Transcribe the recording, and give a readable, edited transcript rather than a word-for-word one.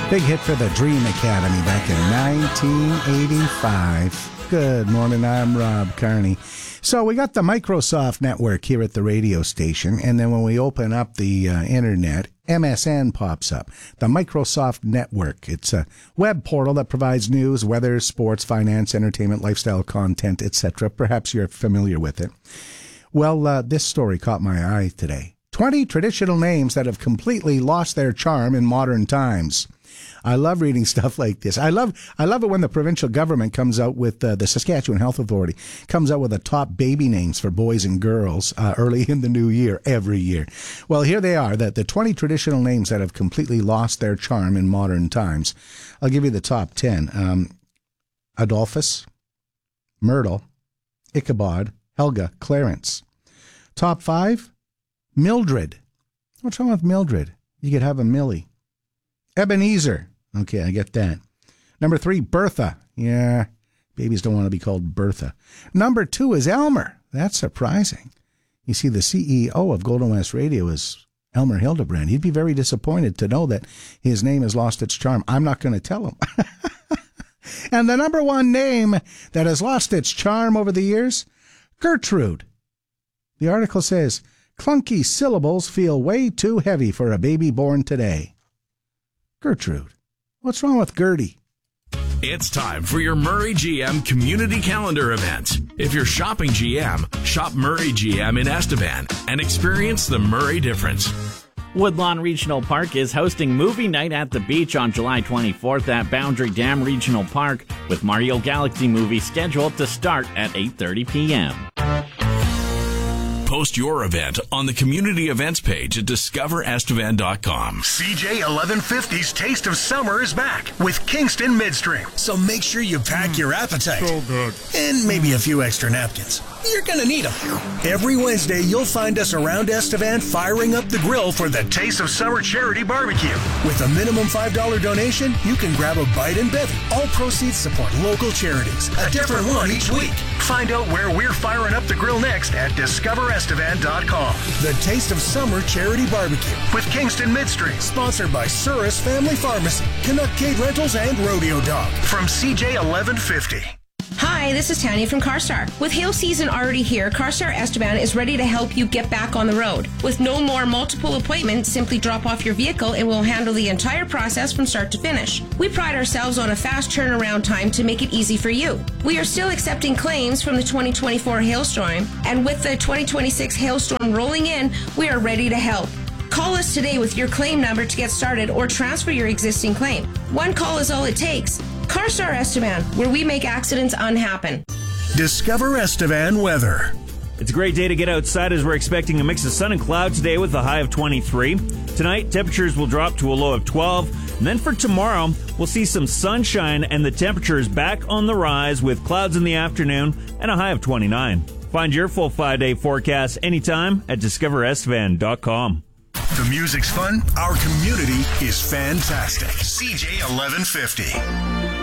Big hit for the Dream Academy back in 1985. Good morning, I'm Rob Carney. So we got the Microsoft network here at the radio station, and then when we open up the internet, MSN pops up. The Microsoft Network. It's a web portal that provides news, weather, sports, finance, entertainment, lifestyle content, etc. Perhaps you're familiar with it. Well, this story caught my eye today. 20 traditional names that have completely lost their charm in modern times. I love reading stuff like this. I love it when the provincial government comes out with, the Saskatchewan Health Authority comes out with the top baby names for boys and girls early in the new year, every year. Well, here they are, the 20 traditional names that have completely lost their charm in modern times. I'll give you the top 10. Adolphus, Myrtle, Ichabod, Helga, Clarence. Top 5, Mildred. What's wrong with Mildred? You could have a Millie. Ebenezer. Okay, I get that. Number 3, Bertha. Yeah, babies don't want to be called Bertha. Number 2 is Elmer. That's surprising. You see, the CEO of Golden West Radio is Elmer Hildebrand. He'd be very disappointed to know that his name has lost its charm. I'm not going to tell him. And the number 1 name that has lost its charm over the years, Gertrude. The article says, clunky syllables feel way too heavy for a baby born today. Gertrude. What's wrong with Gertie? It's time for your Murray GM community calendar event. If you're shopping GM, shop Murray GM in Estevan and experience the Murray difference. Woodlawn Regional Park is hosting Movie Night at the Beach on July 24th at Boundary Dam Regional Park, with Mario Galaxy movie scheduled to start at 8:30 p.m. Post your event on the community events page at discoverestevan.com. CJ 1150's Taste of Summer is back with Kingston Midstream. So make sure you pack your appetite. So good. And maybe a few extra napkins. You're going to need them. Every Wednesday, you'll find us around Estevan firing up the grill for the Taste of Summer Charity Barbecue. With a minimum $5 donation, you can grab a bite and bevy. All proceeds support local charities. A different one each week. Find out where we're firing up the grill next at discoverestevan.com. The Taste of Summer Charity Barbecue with Kingston Midstream. Sponsored by Surus Family Pharmacy, Canuck Cade Rentals, and Rodeo Dog. From CJ 1150. Hi, this is Tanya from CarStar. With hail season already here, CarStar Estevan is ready to help you get back on the road. With no more multiple appointments, simply drop off your vehicle and we'll handle the entire process from start to finish. We pride ourselves on a fast turnaround time to make it easy for you. We are still accepting claims from the 2024 hailstorm, and with the 2026 hailstorm rolling in, we are ready to help. Call us today with your claim number to get started or transfer your existing claim. One call is all it takes. CarStar Estevan, where we make accidents unhappen. Discover Estevan weather. It's a great day to get outside as we're expecting a mix of sun and cloud today with a high of 23. Tonight, temperatures will drop to a low of 12. And then for tomorrow, we'll see some sunshine and the temperatures back on the rise with clouds in the afternoon and a high of 29. Find your full 5-day forecast anytime at discoverestevan.com. The music's fun. Our community is fantastic. CJ 1150.